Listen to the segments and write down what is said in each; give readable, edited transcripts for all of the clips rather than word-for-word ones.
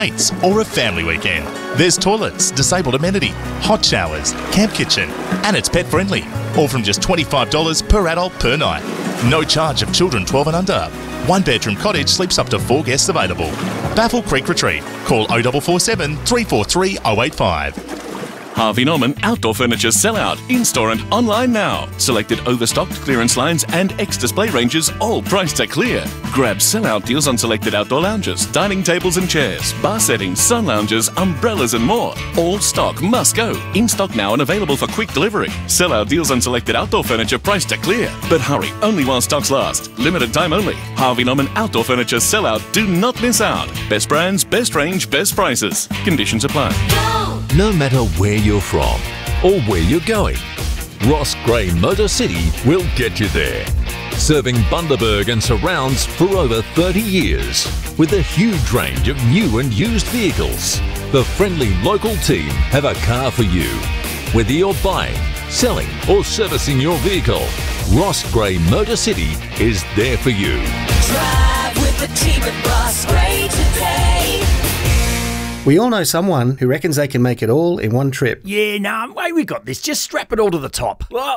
mates or a family weekend. There's toilets, disabled amenity, hot showers, camp kitchen, and it's pet friendly. All from just $25 per adult per night. No charge of children 12 and under. 1 bedroom cottage sleeps up to 4 guests available. Baffle Creek Retreat. Call 0447 343 085. Harvey Norman Outdoor Furniture Sellout, in-store and online now. Selected overstocked clearance lines and ex-display ranges, all priced at clear. Grab sellout deals on selected outdoor lounges, dining tables and chairs, bar settings, sun lounges, umbrellas and more. All stock must go. In stock now and available for quick delivery. Sellout deals on selected outdoor furniture priced at clear. But hurry, only while stocks last. Limited time only. Harvey Norman Outdoor Furniture Sellout. Do not miss out. Best brands, best range, best prices. Conditions apply. No matter where you're from or where you're going, Ross Gray Motor City will get you there. Serving Bundaberg and surrounds for over 30 years with a huge range of new and used vehicles. The friendly local team have a car for you. Whether you're buying, selling or servicing your vehicle, Ross Gray Motor City is there for you. Drive with the team at Ross Gray today. We all know someone who reckons they can make it all in one trip. Yeah, nah, mate, we got this. Just strap it all to the top. Whoa,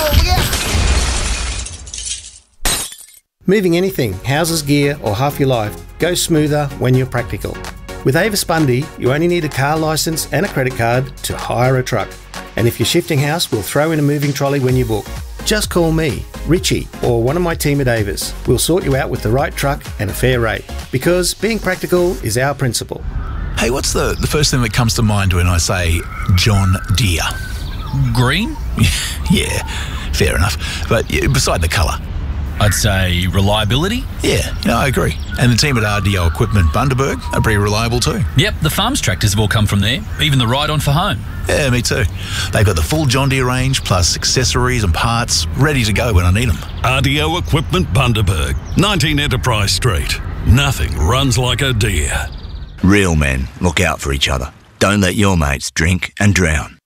Moving anything, houses, gear or half your life, goes smoother when you're practical. With Avis Bundy, you only need a car licence and a credit card to hire a truck. And if you're shifting house, we'll throw in a moving trolley when you book. Just call me, Richie, or one of my team at Avis. We'll sort you out with the right truck and a fair rate. Because being practical is our principle. Hey, what's the first thing that comes to mind when I say John Deere? Green? Yeah, fair enough. But beside the colour. I'd say reliability? Yeah, I agree. And the team at RDO Equipment Bundaberg are pretty reliable too. Yep, the farm's tractors have all come from there, even the ride-on for home. Yeah, me too. They've got the full John Deere range, plus accessories and parts, ready to go when I need them. RDO Equipment Bundaberg, 19 Enterprise Street. Nothing runs like a Deere. Real men look out for each other. Don't let your mates drink and drown.